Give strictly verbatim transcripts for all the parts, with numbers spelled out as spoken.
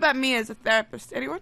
about me as a therapist? Anyone?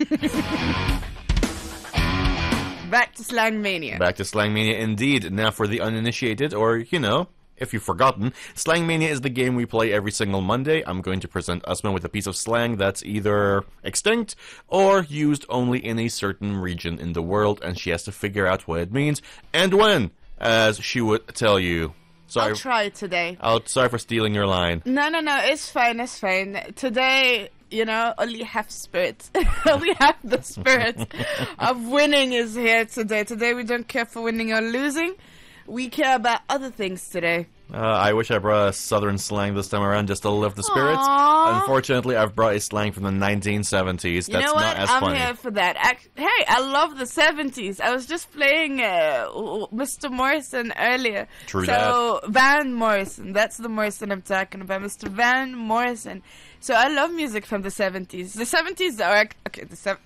Back to Slang Mania. Back to Slang Mania indeed. Now for the uninitiated, or, you know, if you've forgotten, Slang Mania is the game we play every single Monday. I'm going to present Usman with a piece of slang that's either extinct or used only in a certain region in the world, and she has to figure out what it means and when, as she would tell you. Sorry, I'll try today. I'll, sorry for stealing your line. No, no, no. It's fine. It's fine. Today, you know, only half spirit. Only half the spirit of winning is here today. Today we don't care for winning or losing. We care about other things today. Uh, I wish I brought a southern slang this time around just to lift the spirits. Aww. Unfortunately, I've brought a slang from the nineteen seventies. You That's know what? not as I'm funny. here for that. Ac- hey, I love the seventies. I was just playing uh, Mister Morrison earlier. True so, Van Morrison. That's the Morrison I'm talking about. Mister Van Morrison. So, I love music from the seventies. The seventies are... Okay, the sev-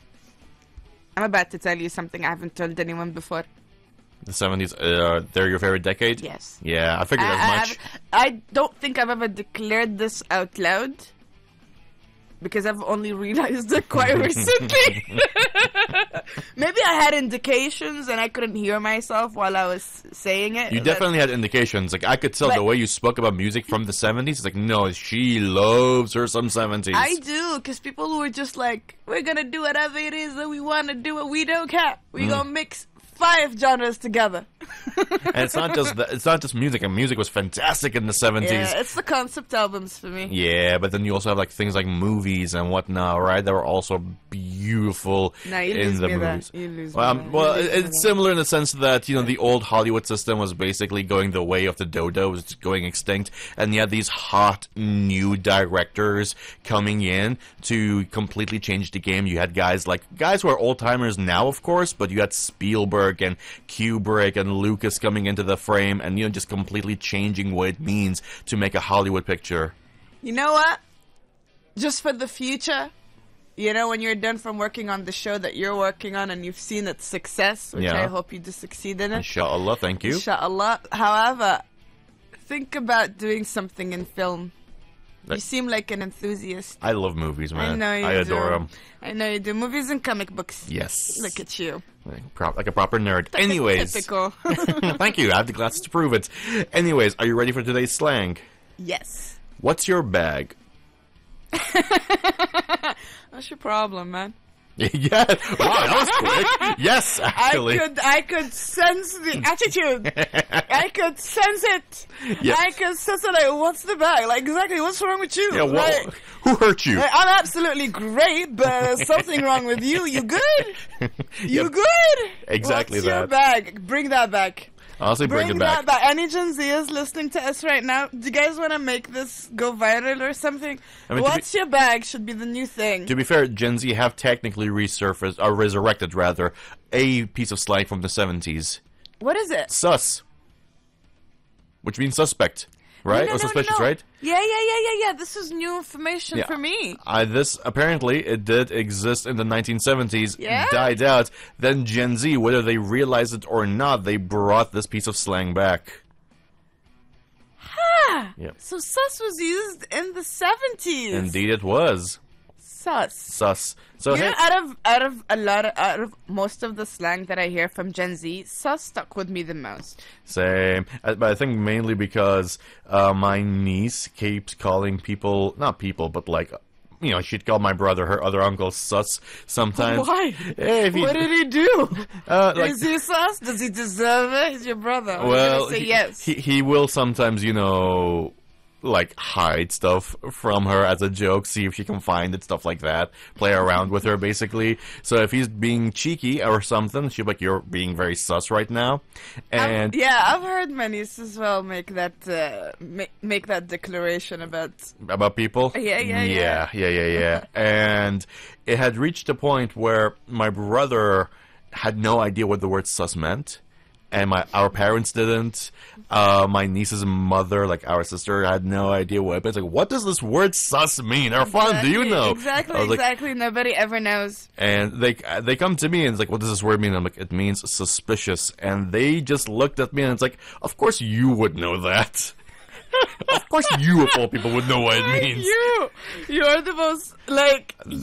I'm about to tell you something I haven't told anyone before. The seventies, uh, they're your favorite decade? Yes. Yeah, I figured I, as I much. have- I don't think I've ever declared this out loud. Because I've only realized it quite recently. Maybe I had indications and I couldn't hear myself while I was saying it. You That- definitely had indications. Like, I could tell But- the way you spoke about music from the seventies. It's like, no, she loves her some seventies. I do, because people who were just like, we're going to do whatever it is that we want to do, it. We don't care. We're Mm. going to mix five genres together. And it's not just the, it's not just music. And music was fantastic in the seventies. Yeah, it's the concept albums for me. Yeah, but then you also have like things like movies and whatnot, right? That were also beautiful No, you in lose the me there. movies. You lose Well, me um, there. well, You lose it- me it's there. similar in the sense that, you know, the old Hollywood system was basically going the way of the dodo, it was going extinct, and you had these hot new directors coming in to completely change the game. You had guys like guys who are old timers now, of course, but you had Spielberg and Kubrick and Lucas coming into the frame, and you know, just completely changing what it means to make a Hollywood picture. You know what? Just for the future, you know, when you're done from working on the show that you're working on and you've seen its success, which Yeah. I hope you do succeed in it. Inshallah, thank you. Inshallah. However, think about doing something in film. You Like- seem like an enthusiast. I love movies, man. I know you I adore do. them. I know you do. Movies and comic books. Yes. Look at you. Like, pro- like a proper nerd. Anyways. Typical. Thank you. I have the glasses to prove it. Anyways, are you ready for today's slang? Yes. What's your bag? What's your problem, man? Yeah. Wow, that was quick. Yes, actually. I could, I could sense the attitude. I could sense it. Yes. I could sense it. Like, what's the bag? Like, exactly, what's wrong with you? Yeah, well, Like, who hurt you? like, I'm absolutely great, but there's something wrong with you. You good? You Yep. good? Exactly what's your that. bag? Bring that back. Honestly, bring, Bring it back. that back. Any Gen Zers listening to us right now, do you guys want to make this go viral or something? I mean, to What's your bag should be the new thing. To be fair, Gen Z have technically resurfaced, or resurrected rather, a piece of slang from the seventies. What is it? Sus. Which means suspect. Right? No, no, or no, suspicious, no. right? Yeah, yeah, yeah, yeah, yeah. This is new information Yeah. for me. Uh, this, apparently, it did exist in the nineteen seventies, Yeah? died out. Then Gen Z, whether they realized it or not, they brought this piece of slang back. Ah, Yep. so sus was used in the seventies. Indeed it was. Sus. Sus. So, You hey, know, out of out of a lot of out of most of the slang that I hear from Gen Z, sus stuck with me the most. same. Uh, But I think mainly because uh, my niece keeps calling people, not people, but like, you know, she'd call my brother, her other uncle, sus sometimes. Why? Hey, if he- What did he do? Uh, like- Is he sus? Does he deserve it? He's your brother. I'm Well, gonna say he, yes. he he will sometimes, you know, like hide stuff from her as a joke, see if she can find it, stuff like that. Play around with her, basically. So if he's being cheeky or something, she'll be like, "You're being very sus right now," and I've, yeah, I've heard my niece as well make that uh, make, make that declaration about. about people. Yeah, yeah, yeah, yeah, yeah, yeah. And it had reached a point where my brother had no idea what the word sus meant. And my our parents didn't. Uh, my niece's mother, like our sister, had no idea what it meant. It's like, what does this word "sus" mean? Or fun, do you know? Exactly, I was like- exactly. Nobody ever knows. and they they come to me and it's like, what does this word mean? I'm like, it means suspicious. And they just looked at me and it's like, of course you would know that. Of course you of all people would know what it Like means. you, you're the most like